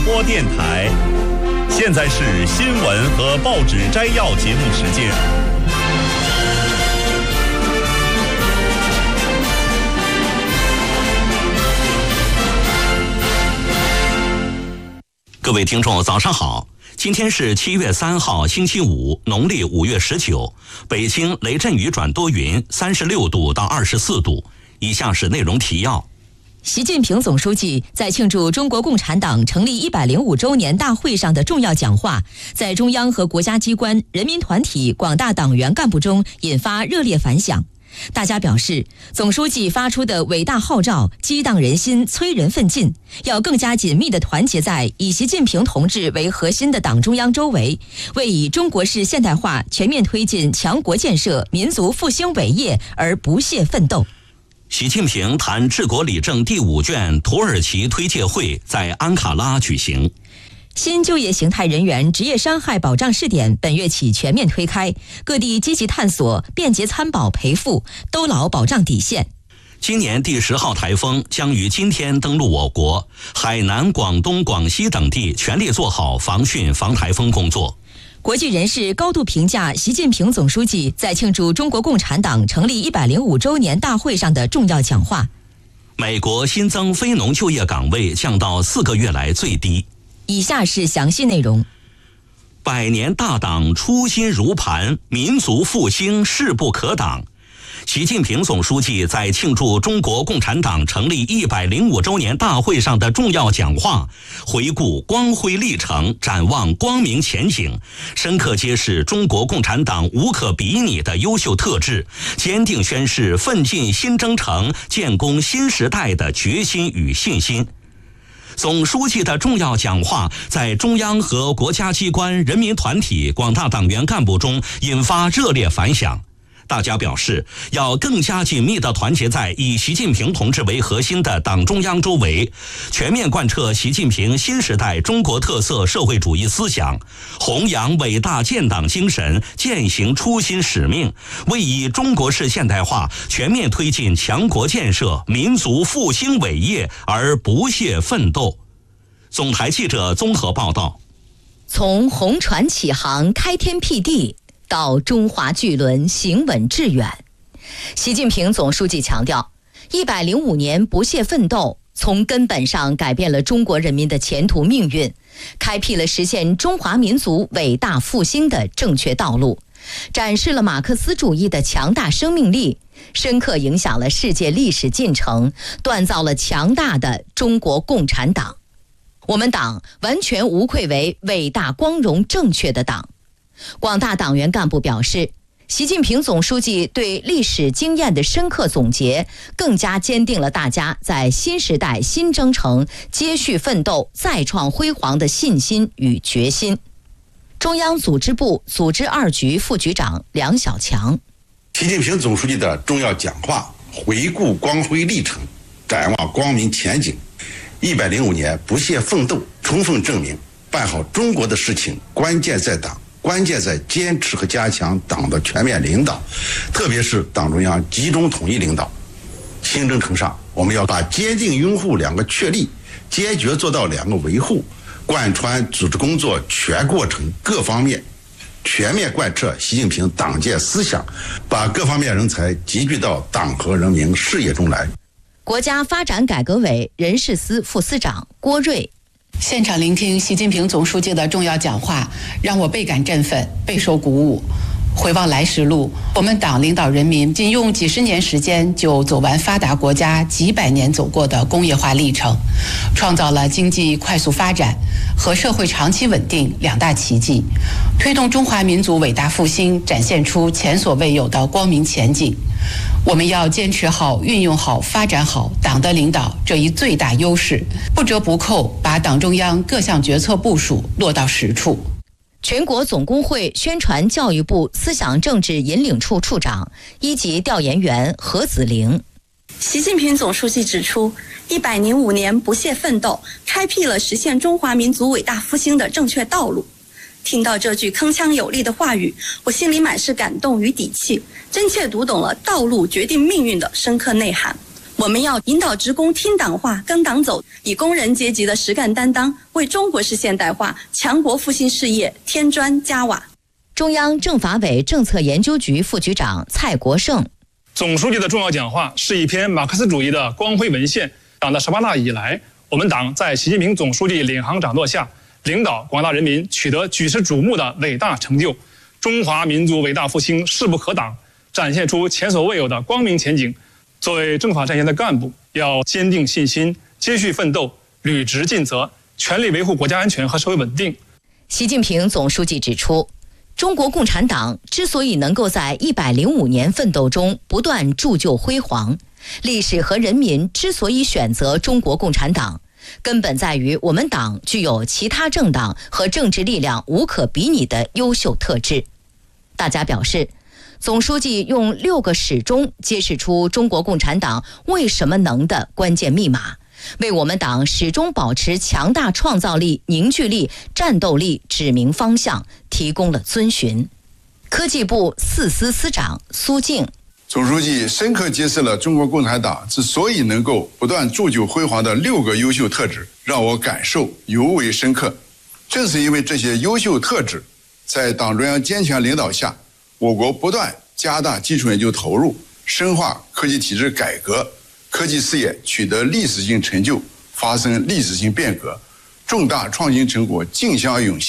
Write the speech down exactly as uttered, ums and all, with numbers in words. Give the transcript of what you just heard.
播电台。现在是新闻和报纸摘要节目时间。各位听众，早上好！今天是七月三号，星期五，农历五月十九。北京雷阵雨转多云，三十六度到二十四度。以下是内容提要。 习近平总书记在庆祝中国共产党成立一百零五周年大会上的重要讲话，在中央和国家机关、人民团体、广大党员干部中引发热烈反响。大家表示，总书记发出的伟大号召激荡人心，催人奋进，要更加紧密地团结在以习近平同志为核心的党中央周围，为以中国式现代化全面推进强国建设、民族复兴伟业而不懈奋斗。 习近平谈治国理政第五卷土耳其推介会在安卡拉举行。 新就业形态人员职业伤害保障试点本月起全面推开，各地积极探索便捷参保赔付，兜牢保障底线。 今年第十号台风将于今天登陆我国，海南、广东、广西等地全力做好防汛防台风工作。 国际人士高度评价习近平总书记在庆祝中国共产党成立一百零五周年大会上的重要讲话。 美国新增非农就业岗位降到四个月来最低。 以下是详细内容。 百年大党初心如磐，民族复兴势不可挡。习近平总书记在庆祝中国共产党成立一百零五周年大会上的重要讲话，回顾光辉历程，展望光明前景，深刻揭示中国共产党无可比拟的优秀特质，坚定宣示奋进新征程、建功新时代的决心与信心。总书记的重要讲话在中央和国家机关、人民团体、广大党员干部中引发热烈反响。大家表示，要更加紧密地团结在以习近平同志为核心的党中央周围，全面贯彻习近平新时代中国特色社会主义思想，弘扬伟大建党精神，践行初心使命，为以中国式现代化全面推进强国建设、民族复兴伟业而不懈奋斗。总台记者综合报道。 从红船起航开天辟地到中华巨轮行稳致远，习近平总书记强调，一百零五年不懈奋斗，从根本上改变了中国人民的前途命运，开辟了实现中华民族伟大复兴的正确道路，展示了马克思主义的强大生命力，深刻影响了世界历史进程，锻造了强大的中国共产党。我们党完全无愧为伟大光荣正确的党。广大党员干部表示，习近平总书记对历史经验的深刻总结，更加坚定了大家在新时代新征程接续奋斗、再创辉煌的信心与决心。中央组织部组织二局副局长梁小强： 习近平总书记的重要讲话，回顾光辉历程，展望光明前景。一百零五年不懈奋斗，充分证明办好中国的事情，关键在党。关键在坚持和加强党的全面领导，特别是党中央集中统一领导。新征程上，我们要把坚定拥护两个确立，坚决做到两个维护，贯穿组织工作全过程各方面，全面贯彻习近平党建思想，把各方面人才集聚到党和人民事业中来。 国家发展改革委人事司副司长郭瑞： 现场聆听习近平总书记的重要讲话，让我倍感振奋，备受鼓舞。回望来时路，我们党领导人民仅用几十年时间就走完发达国家几百年走过的工业化历程，创造了经济快速发展和社会长期稳定两大奇迹，推动中华民族伟大复兴展现出前所未有的光明前景。我们要坚持好、运用好、发展好党的领导这一最大优势，不折不扣把党中央各项决策部署落到实处。 全国总工会宣传教育部思想政治引领处处长、一级调研员何子玲： 习近平总书记指出，一百零五年不懈奋斗，开辟了实现中华民族伟大复兴的正确道路。听到这句铿锵有力的话语，我心里满是感动与底气，真切读懂了道路决定命运的深刻内涵。 我们要引导职工听党话、跟党走，以工人阶级的实干担当，为中国式现代化、强国复兴事业添砖加瓦。 中央政法委政策研究局副局长蔡国胜。 总书记的重要讲话是一篇马克思主义的光辉文献。党的十八大以来，我们党在习近平总书记领航掌舵下，领导广大人民取得举世瞩目的伟大成就，中华民族伟大复兴势不可挡，展现出前所未有的光明前景。作为政法战线的干部，要坚定信心，继续奋斗，履职尽责，全力维护国家安全和社会稳定。 习近平总书记指出，中国共产党之所以能够在一百零五年奋斗中不断铸就辉煌，历史和人民之所以选择中国共产党，根本在于我们党具有其他政党和政治力量无可比拟的优秀特质。大家表示，总书记用六个始终揭示出中国共产党为什么能的关键密码，为我们党始终保持强大创造力、凝聚力、战斗力指明方向提供了遵循。科技部四司司长苏静。 总书记深刻揭示了中国共产党之所以能够不断铸就辉煌的六个优秀特质，让我感受尤为深刻。正是因为这些优秀特质，在党中央坚强领导下，我国不断加大基础研究投入，深化科技体制改革，科技事业取得历史性成就，发生历史性变革，重大创新成果竞相涌现。